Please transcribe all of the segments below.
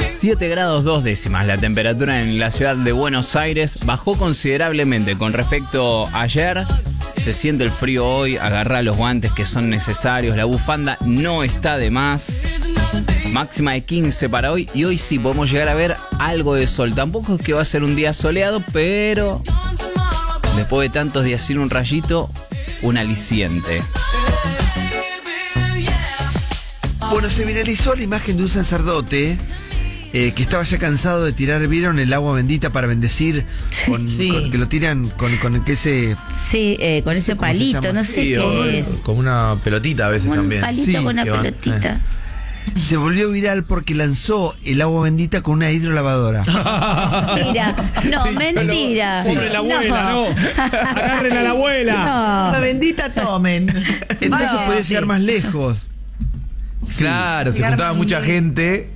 7 grados 2 décimas la temperatura en la ciudad de Buenos Aires. Bajó considerablemente con respecto a ayer. Se siente el frío hoy. Agarrá los guantes que son necesarios. La bufanda no está de más. Máxima de 15 para hoy. Y hoy sí podemos llegar a ver algo de sol. Tampoco es que va a ser un día soleado, pero después de tantos días sin un rayito, un aliciente. Bueno, se viralizó la imagen de un sacerdote que estaba ya cansado de tirar, ¿vieron? El agua bendita para bendecir, que lo tiran con que ese... Sí, con ese palito, no sé qué es. Como una pelotita a veces también. Un palito con una pelotita. Se volvió viral porque lanzó el agua bendita con una hidrolavadora. Mira, no, mentira. Pobre la abuela, no. Agarren a la abuela. No. La bendita tomen. Entonces podía llegar más lejos. Claro, se juntaba mucha gente.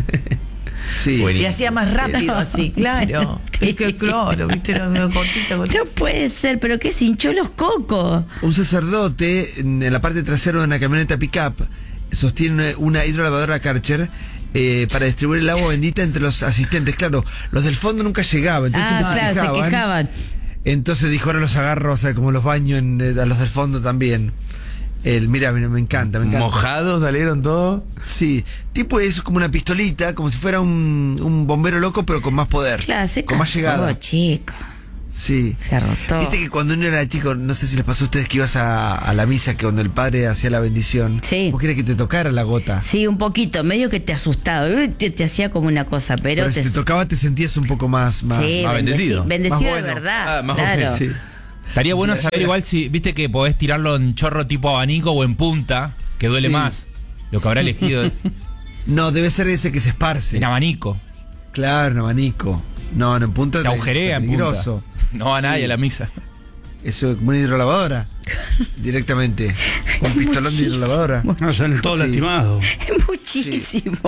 Sí. Y hacía más rápido así, claro. Es que claro, viste, cortito. No puede ser, pero que se hinchó los cocos. Un sacerdote en la parte trasera de una camioneta pick-up sostiene una hidrolavadora Karcher para distribuir el agua bendita entre los asistentes. Claro, los del fondo nunca llegaban, entonces se quejaban. Entonces dijo, ahora los agarro, o sea, como los baño a los del fondo también. Mira, me encanta. ¿Mojados salieron todos? Sí, tipo es como una pistolita, como si fuera un bombero loco, pero con más poder. Claro, se con más llegada. Chico. Sí. Se arrotó. Viste que cuando uno era chico, no sé si les pasó a ustedes que ibas a la misa, que cuando el padre hacía la bendición, sí, vos querías que te tocara la gota. Sí, un poquito, medio que te asustaba, te hacía como una cosa, pero si te tocaba te sentías un poco más sí, bendecido. Bendecido más de verdad. Más claro. bueno, sí. Estaría bueno saber igual si, viste que podés tirarlo en chorro tipo abanico o en punta, que duele más. Lo que habrá elegido No, debe ser ese que se esparce. en abanico. Claro, en abanico. No, en punta Te agujerea en peligroso. punta. No va nadie a la misa. Eso es como una hidrolavadora. Directamente. Un pistolón de hidrolavadora. Son todos lastimados. Muchísimo.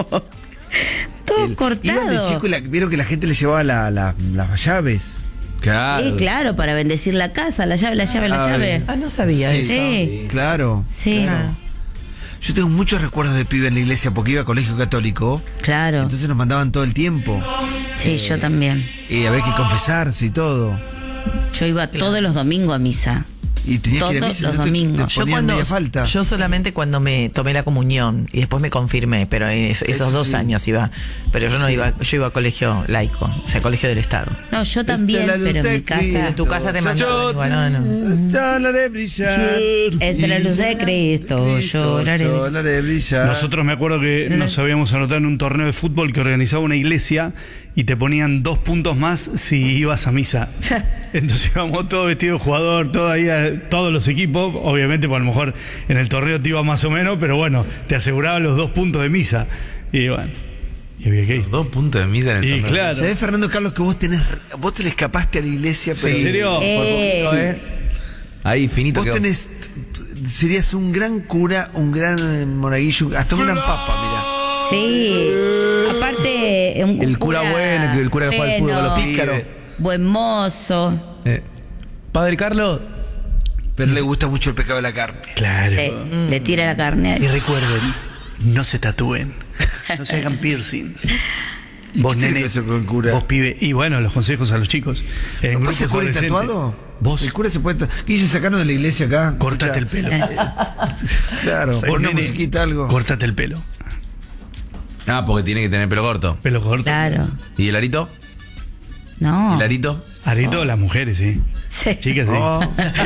Todo cortado. Iban de chico y vieron que la gente le llevaba las llaves. Claro. Sí, claro, para bendecir la casa, la llave. Ah, no sabía eso. Sí. Claro. Sí. Claro. Yo tengo muchos recuerdos de pibe en la iglesia porque iba a colegio católico. Claro. Entonces nos mandaban todo el tiempo. Sí, yo también. Y había que confesarse y todo. Yo iba todos los domingos a misa. Y tenías que ir a Todos misa, los te domingos. ponían media falta. Yo solamente cuando me tomé la comunión y después me confirmé, pero esos 2 años iba. Pero yo no iba, yo iba a colegio laico, o sea, colegio del Estado. No, yo también, pero en mi casa. En tu casa te mandaban igual, no. Lloraré brillar. Es de la luz de Cristo, lloraré. Brillar. Nosotros me acuerdo que nos habíamos anotado en un torneo de fútbol que organizaba una iglesia y te ponían 2 puntos más si ibas a misa. Entonces íbamos todos vestidos de jugador, todos los equipos, obviamente, pues a lo mejor en el torneo te iba más o menos, pero bueno, te aseguraban los 2 puntos de misa. Y bueno, y había que ir. 2 puntos de misa en el torneo. Claro. ¿Sabés, Fernando Carlos, que vos te le escapaste a la iglesia? Sí. Pero ¿En serio? Por poquito, Ahí, finito. Vos serías un gran cura, un gran monaguillo, hasta un gran papa, mirá. Sí. Aparte, El cura bueno, el cura que juega al fútbol, los pícaros. Buen mozo. Padre Carlos. Pero le gusta mucho el pecado de la carne. Claro. Sí, le tira la carne. Y recuerden, no se tatúen, no se hagan piercings. Vos, ¿Qué tiene nene, que ver con el cura? vos, pibe. Y bueno, los consejos a los chicos. En ¿No grupos se puede ir adolescentes. tatuado? Vos, El cura se puede Guille, sacanos de la iglesia acá. córtate el pelo. Claro, Vos, pon una nene, musiquita, algo. córtate el pelo. Porque tiene que tener pelo corto. Pelo corto. Claro. ¿Y el arito? No. ¿El arito? Arito, las mujeres, sí. Sí. Chicas, sí. Oh.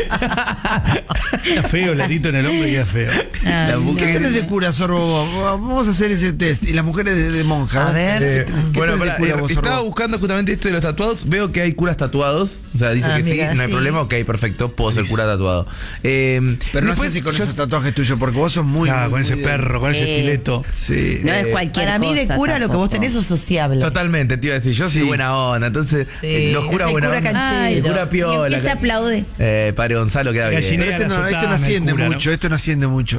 Queda feo, el arito en el hombre queda feo. ¿Qué tenés de cura, Sorbo? Vamos a hacer ese test. Y las mujeres de monja. A ver. ¿Qué Bueno, tenés de cura, vos, estaba Sorbo? buscando justamente esto de los tatuados. Veo que hay curas tatuados. O sea, dice que mira, sí, no hay sí. problema. Ok, perfecto, puedo ser cura tatuado. Pero no después sé si con yo- esos tatuajes tuyos, porque vos sos muy. Con ese perro, con ese estileto. Sí. No es cualquier Para mí de cosa cura lo que vos tampoco. tenés es sociable. Totalmente, te iba a decir, yo soy Sí. buena onda, entonces Sí, los curas ese buena cura onda. canchero. Ay, El cura y piola. empieza a aplaudir. Padre Gonzalo queda bien. Gallinero. Pero este no asciende Cura, ¿no? mucho, esto no asciende mucho.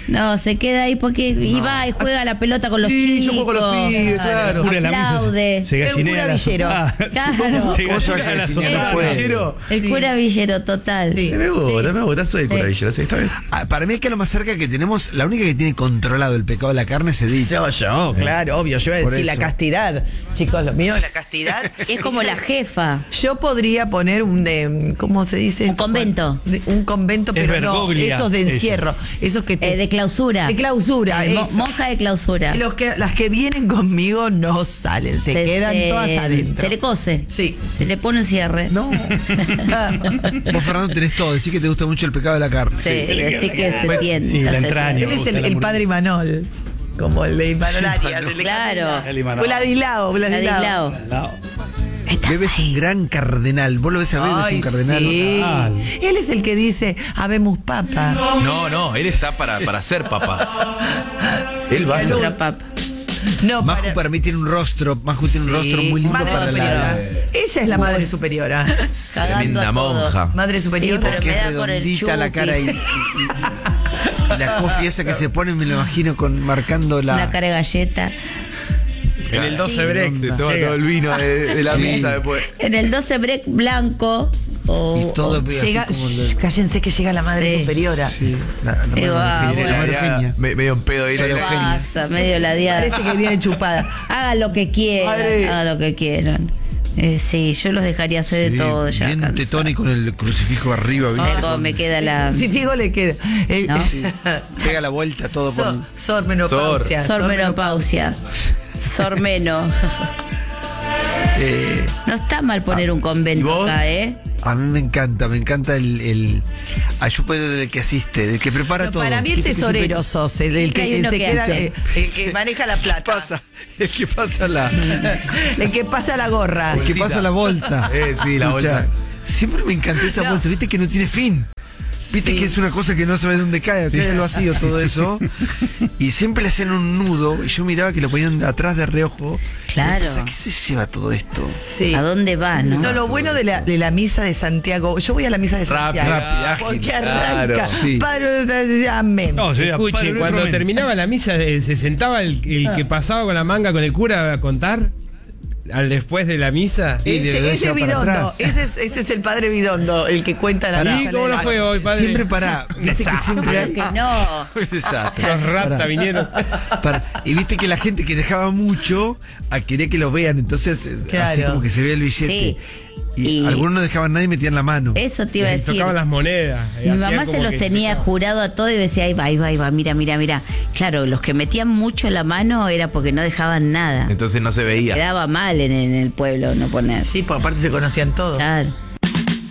No, se queda ahí porque y va y juega la pelota con los Sí, yo chicos. juego con los pibes, claro. Cura la misa, Aplaude. se gallinea la villero. Claro. Se ¿Cómo se va a gallinea la gallinear? sopa. No puede. Villero. El cura villero total. Sí. Me gusta, soy el cura Sí. Villero, sí, está bien. Para mí es que lo más cerca que tenemos, la única que tiene controlado el pecado de la carne es Edith. Yo, claro, obvio. Yo iba a Por decir la eso. castidad. Chicos, lo mío es la castidad. Es como la jefa. Yo podría poner ¿cómo se dice? Un convento. Un convento, Es pero no, Bergoglia, esos de encierro. Esos que De clausura. De clausura. Mo- eso. monja de clausura. Y las que vienen conmigo no salen, se quedan todas adentro. Se le cose. Sí. Se le pone un cierre. No. Vos, Fernando, tenés todo. Decís que te gusta mucho el pecado de la carne. Sí, decir que se tiende. Sí, la se entraña. tiende. Él es el padre Imanol. Como el de Imanol Arias. el de Claro. Vladislao. Ladislao. Estás Bebe es un ahí. gran cardenal. Vos lo ves a Bebe, es Ay, un cardenal. sí. Total. Él es el que dice, habemos papa. No, él está para ser papá. Él va a ser. Nuestra papa. No, Maju para mí tiene un rostro, Maju tiene un rostro muy lindo madre para superiora. Ella es la madre superiora. Cagando Tremenda a todo. monja. Madre Sí, superiora. pero porque me es da por el redondita la chupi. cara y la coffee esa que se pone, me lo imagino marcando Una la... cara de galleta. En el 12 break. Se toma llega. todo el vino de la Sí. misa después. En el 12 break blanco. Y todo así Llega, como shh, cállense que llega la madre Sí. superiora. Sí, la Y va, madre bueno. Eugenia. Medio en pedo ahí. ¿Qué pasa? Medio ladeada. Parece que viene chupada. Hagan lo que quieran. Madre. Hagan lo que quieran. Sí, yo los dejaría hacer de Sí, todo ya. bien cansada. tetón y con el crucifijo arriba. No sé ¿viste? cómo me queda la. Si Figo le queda. ¿No? Pega la vuelta todo por... Sormenopausia. Sormenopausia. Sormeno. No está mal poner un ¿y convento vos? acá, ¿eh? A mí me encanta el yo puedo del que asiste, del que prepara todo. Para mí el Viste que siempre- tesorero sos, el Hay que uno se que queda, hace. el que maneja la plata. el que pasa la El que pasa la gorra. el que pasa la bolsa. Sí, la Escuchá, bolsa. Siempre me encantó esa No. bolsa, viste que no tiene fin. Viste que es una cosa que no sabe dónde cae, cae el vacío todo eso. Y siempre le hacían un nudo y yo miraba que lo ponían atrás de reojo. Claro. Y pensaba, ¿qué se lleva todo esto? Sí. ¿A dónde va, no? No, lo bueno de la misa de Santiago, yo voy a la misa de Rápido, Santiago. rápido, ágil. Porque arranca. Claro, sí. Padre, amén. No, sería Escuche, Padre cuando nuestro, amén. terminaba la misa, se sentaba el que pasaba con la manga con el cura a contar al después de la misa. Y de verdad Ese lleva para Bidondo, atrás. ese es el padre Bidondo, el que cuenta la ¿Y misa. cómo no fue hoy, padre? Siempre viste que siempre hay... Que no. Desastre. Los ratas Pará. vinieron. Y viste que la gente que dejaba mucho quería que lo vean, entonces así Claro. como que se ve el billete. Sí. Y Y- algunos no dejaban nada y metían la mano. Eso te iba a decir. Tocaban las monedas. Mi mamá se los tenía jurado a todo y decía, ahí va, mira. Claro, los que metían mucho la mano era porque no dejaban nada. Entonces no se veía. Quedaba mal en el pueblo no poner. Sí, por aparte se conocían todos. Claro.